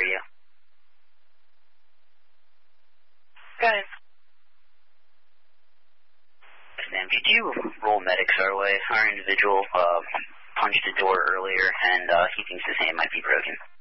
radio. Got it. Ma'am, could you roll medics our way? Our individual punched the door earlier, and he thinks his hand might be broken.